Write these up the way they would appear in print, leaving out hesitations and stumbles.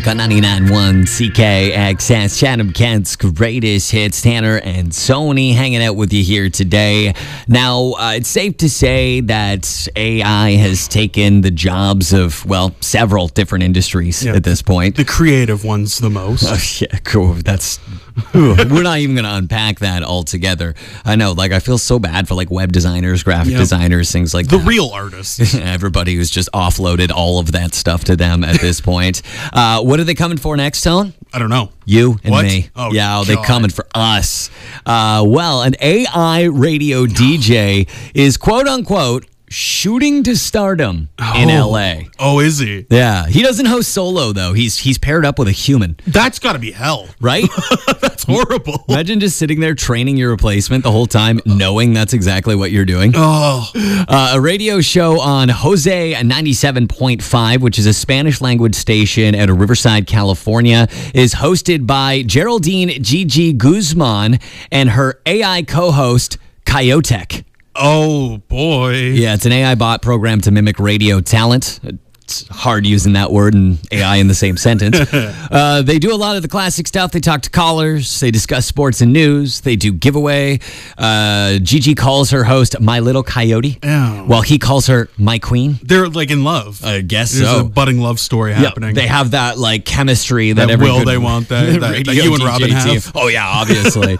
On 99.1 CKXS, Chatham Kent's greatest hits. Tanner and Sony hanging out with you here today. Now, it's safe to say that AI has taken the jobs of, well, several different industries at this point. The creative ones the most. Yeah, cool. We're not even going to unpack that altogether. I know, I feel so bad for web designers, graphic designers, things like that. The real artists. Everybody who's just offloaded all of that stuff to them at this point. What are they coming for next, Tone? I don't know. You and me. Oh, yeah, they're coming for us. Well, an AI radio DJ is quote unquote shooting to stardom in LA. Oh, is he? Yeah. He doesn't host solo though. He's paired up with a human. That's got to be hell. Right? That's horrible. Imagine just sitting there training your replacement the whole time, knowing that's exactly what you're doing. A radio show on Jose 97.5, which is a Spanish language station out of Riverside, California, is hosted by Geraldine Gigi Guzman and her AI co-host, Coyotek. Oh, boy. Yeah, it's an AI bot program to mimic radio talent. It's hard using that word and AI in the same sentence. They do a lot of the classic stuff. They talk to callers. They discuss sports and news. They do giveaway. Gigi calls her host My Little Coyote, while he calls her My Queen. They're in love. I guess There's so. a budding love story happening. They have that chemistry that every they want that you and Robin have. Oh yeah, obviously.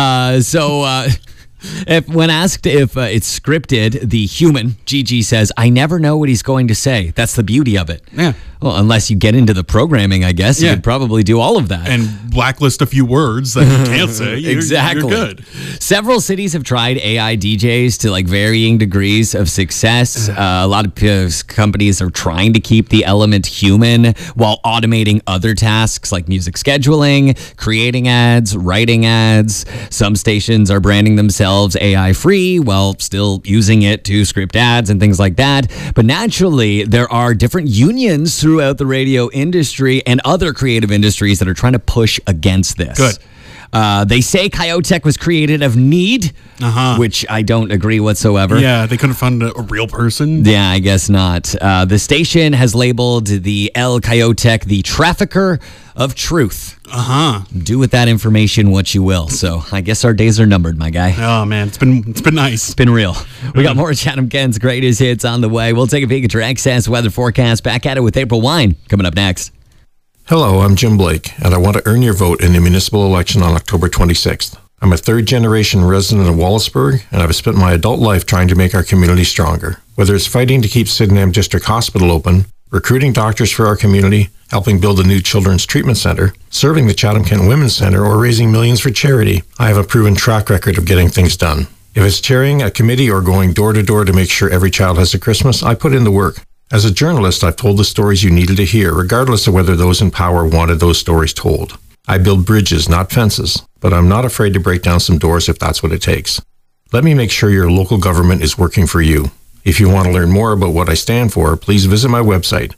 When asked if it's scripted, the human, Gigi, says, I never know what he's going to say. That's the beauty of it. Yeah. Well, unless you get into the programming, I guess, you could probably do all of that. And blacklist a few words that you can't say. Exactly. You're good. Several cities have tried AI DJs to varying degrees of success. A lot of companies are trying to keep the element human while automating other tasks like music scheduling, creating ads, writing ads. Some stations are branding themselves AI free while still using it to script ads and things like that. But naturally, there are different unions throughout the radio industry and other creative industries that are trying to push against this. Good. They say Coyotek was created of need, which I don't agree whatsoever. Yeah, they couldn't find a real person. Yeah, I guess not. The station has labeled the El Coyotek the trafficker of truth. Do with that information what you will. So I guess our days are numbered, my guy. Oh man, it's been nice. It's been real. We got more Chatham Kent's greatest hits on the way. We'll take a peek at your XS weather forecast. Back at it with April Wine coming up next. Hello, I'm Jim Blake, and I want to earn your vote in the municipal election on October 26th. I'm a third-generation resident of Wallaceburg, and I've spent my adult life trying to make our community stronger. Whether it's fighting to keep Sydenham District Hospital open, recruiting doctors for our community, helping build a new children's treatment center, serving the Chatham Kent Women's Center, or raising millions for charity, I have a proven track record of getting things done. If it's chairing a committee or going door to door to make sure every child has a Christmas, I put in the work. As a journalist, I've told the stories you needed to hear, regardless of whether those in power wanted those stories told. I build bridges, not fences, but I'm not afraid to break down some doors if that's what it takes. Let me make sure your local government is working for you. If you want to learn more about what I stand for, please visit my website,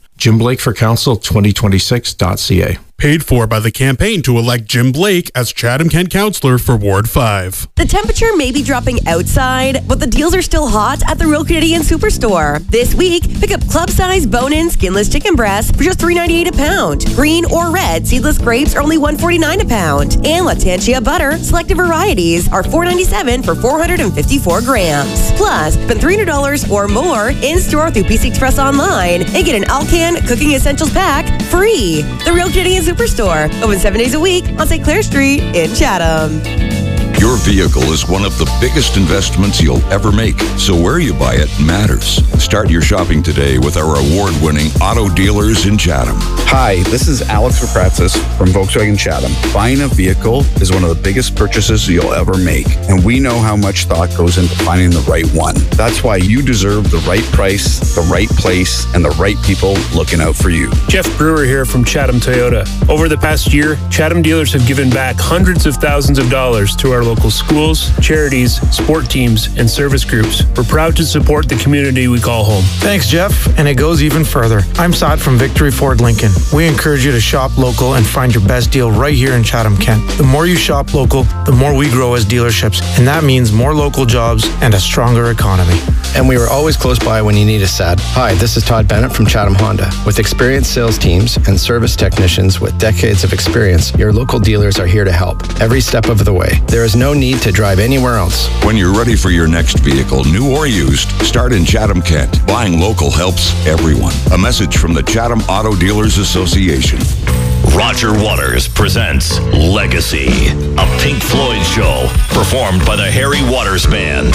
jimblakeforcouncil2026.ca. Paid for by the campaign to elect Jim Blake as Chatham Kent Councillor for Ward 5. The temperature may be dropping outside, but the deals are still hot at the Real Canadian Superstore. This week, pick up club-size bone-in skinless chicken breasts for just $3.98 a pound. Green or red seedless grapes are only $1.49 a pound. And Latantia butter, selected varieties, are $4.97 for 454 grams. Plus, spend $300 or more in-store through PC Express online and get an Alcan Cooking Essentials Pack free. The Real Canadian Superstore, open 7 days a week on St. Clair Street in Chatham. Your vehicle is one of the biggest investments you'll ever make, so where you buy it matters. Start your shopping today with our award-winning auto dealers in Chatham. Hi, this is Alex Papratzis from Volkswagen Chatham. Buying a vehicle is one of the biggest purchases you'll ever make, and we know how much thought goes into finding the right one. That's why you deserve the right price, the right place, and the right people looking out for you. Jeff Brewer here from Chatham Toyota. Over the past year, Chatham dealers have given back hundreds of thousands of dollars to our local schools, charities, sport teams, and service groups. We're proud to support the community we call home. Thanks, Jeff. And it goes even further. I'm Saad from Victory Ford Lincoln. We encourage you to shop local and find your best deal right here in Chatham-Kent. The more you shop local, the more we grow as dealerships, and that means more local jobs and a stronger economy. And we were always close by when you need us, Sad. Hi, this is Todd Bennett from Chatham Honda. With experienced sales teams and service technicians with decades of experience, your local dealers are here to help every step of the way. There is no need to drive anywhere else. When you're ready for your next vehicle, new or used, start in Chatham-Kent. Buying local helps everyone. A message from the Chatham Auto Dealers Association. Roger Waters presents Legacy, a Pink Floyd show performed by the Harry Waters Band.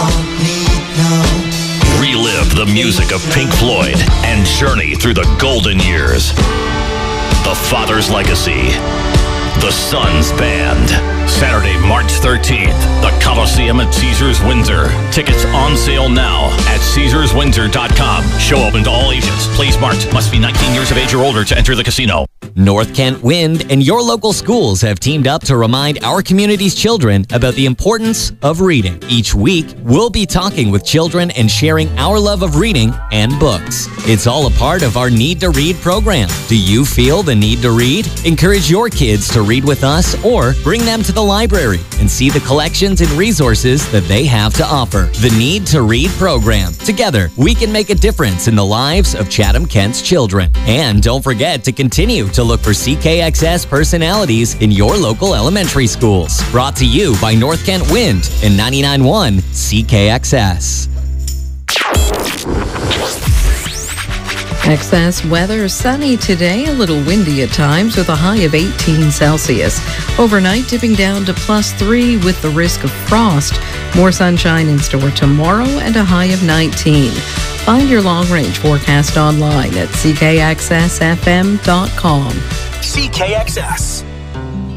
Relive the music of Pink Floyd and journey through the golden years. The Father's Legacy, the Sons Band. Saturday, March 13th, the Coliseum at Caesars Windsor. Tickets on sale now at CaesarsWindsor.com. Show open to all ages. Please marked. Must be 19 years of age or older to enter the casino. North Kent Wind and your local schools have teamed up to remind our community's children about the importance of reading. Each week, we'll be talking with children and sharing our love of reading and books. It's all a part of our Need to Read program. Do you feel the need to read? Encourage your kids to read with us or bring them to the library and see the collections and resources that they have to offer. The Need to Read program. Together, we can make a difference in the lives of Chatham-Kent's children. And don't forget to continue to look for CKXS personalities in your local elementary schools. Brought to you by North Kent Wind and 99.1 CKXS. Excess weather, sunny today, a little windy at times with a high of 18 Celsius. Overnight dipping down to +3 with the risk of frost. More sunshine in store tomorrow and a high of 19. Find your long-range forecast online at ckxsfm.com. CKXS.